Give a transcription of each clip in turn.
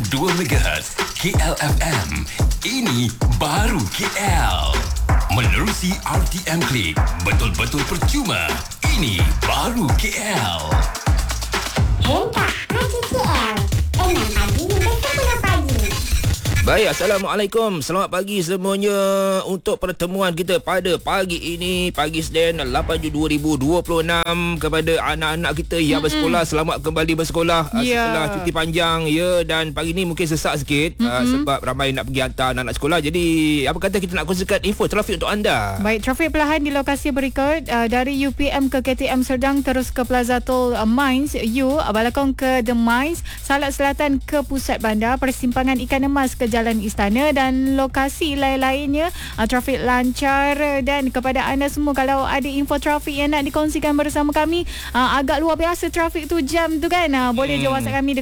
MHz KLFM. Ini baru KL. Menerusi RTM Klik. Betul-betul percuma. Ini baru KL. Hentak Haji KL 6 pagi hingga 10 pagi. Baik, Assalamualaikum. Selamat pagi semuanya untuk pertemuan kita pada pagi ini, pagi Senin 8 Jun 2026. Kepada anak-anak kita yang bersekolah, selamat kembali bersekolah setelah cuti panjang ya. Dan pagi ni mungkin sesak sikit sebab ramai nak pergi hantar anak-anak sekolah. Jadi apa kata kita nak kongsikan info trafik untuk anda. Baik, trafik perlahan di lokasi berikut. Dari UPM ke KTM Serdang terus ke Plaza Tol Mines U, Balakong ke The Mines, Salak Selatan ke Pusat Bandar, persimpangan Ikan Emas ke Jalan Istana dan lokasi lain-lainnya trafik lancar. Dan kepada anda semua, kalau ada info trafik yang nak dikongsikan bersama kami, agak luar biasa trafik tu, jam tu kan, boleh je WhatsApp kami di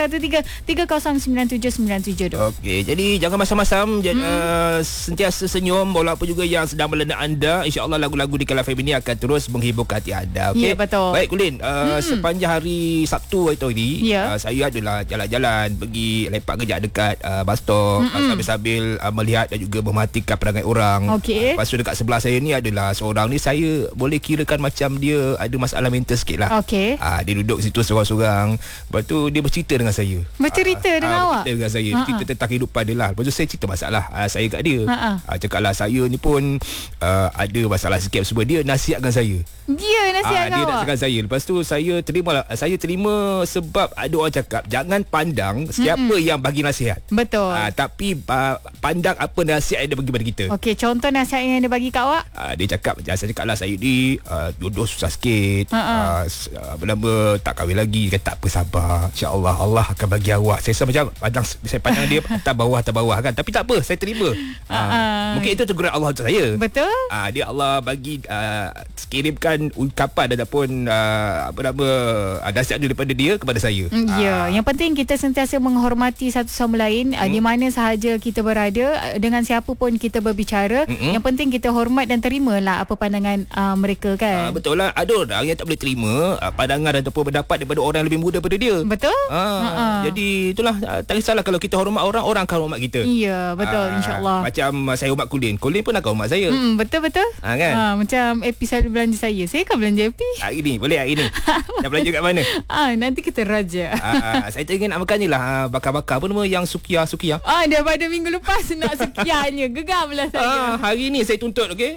0113-309797 tu. Okey, jadi jangan masam-masam, sentiasa senyum walaupun juga yang sedang melanda anda. InsyaAllah lagu-lagu di KLFM ini akan terus menghibur hati anda. Okay? Ya, betul. Baik, Kulin, sepanjang hari Sabtu itu ini, saya adalah jalan-jalan pergi lepak kejap dekat bus stop, sambil-sambil melihat dan juga memerhatikan perangai orang. Okey. Lepas tu dekat sebelah saya ni adalah seorang ni, saya boleh kirakan macam dia ada masalah mental sikit lah. Okey. Dia duduk situ seorang-seorang. Lepas tu dia bercerita dengan saya. Bercerita dengan awak? Bercerita dengan saya. Cerita tentang kehidupan dia lah. Lepas tu saya cerita masalah saya kat dia. Cakap lah, saya ni pun ada masalah sikit sebab dia nasihatkan saya. Dia nasihatkan dia awak? nasihatkan saya. Lepas tu saya terima sebab ada orang cakap jangan pandang siapa yang bagi nasihat. Betul. Tapi pandang apa nasihat yang dia bagi pada kita. Okey, contoh nasihat yang dia bagi kat awak? Dia cakap, saya cakap lah, saya ni jodoh susah sikit, apa nama, tak kahwin lagi. Dia kata tak apa, sabar, InsyaAllah Allah akan bagi awak. Saya rasa macam saya pandang dia atas bawah kan, tapi tak apa, saya terima. Mungkin itu teguran Allah untuk saya. Betul. Dia Allah bagi kirimkan ungkapan ataupun apa nama, nasihat daripada dia kepada saya. Ya, yang penting kita sentiasa menghormati satu sama lain, di mana sahaja kita berada, dengan siapa pun kita berbicara. Yang penting kita hormat dan terimalah apa pandangan mereka kan. Betul lah. Ada orang yang tak boleh terima pandangan ataupun pendapat daripada orang yang lebih muda daripada dia. Betul. Jadi itulah, tak kisahlah kalau kita hormat orang, orang akan hormat kita. Ya, betul, insyaAllah. Macam saya hormat Kulin pun akan hormat saya. Betul-betul. Kan? Macam episod belanja saya akan belanja epi. Hari ni boleh, hari ni nak belanja kat mana? Nanti kita raja. Saya teringin nak makan ni lah, bakar-bakar apa nama yang sukiya. Daripada minggu lepas nak sekiannya, gegamlah saya. Hari ni saya tuntut. Okey.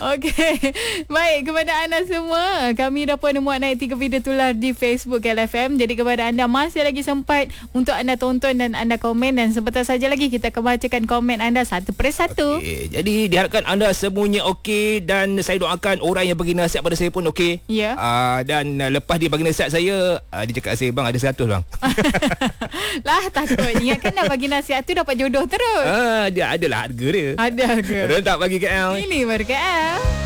Baik, kepada anda semua, kami dah pun muat naik 3 video tular di Facebook KLFM. Jadi kepada anda, masih lagi sempat untuk anda tonton dan anda komen, dan sebentar saja lagi kita akan bacakan komen anda satu persatu. Jadi diharapkan anda semuanya okey, dan saya doakan orang yang bagi nasihat pada saya pun okey. Ya. Dan lepas dia bagi nasihat saya, dia cakap saya, bang ada 100 bang. Lah, takut ingatkan nak bagi nasihat tu dapat jodoh terus. Dia adalah harga dia. Ada harga. Rentak bagi KL. Ini baru KL.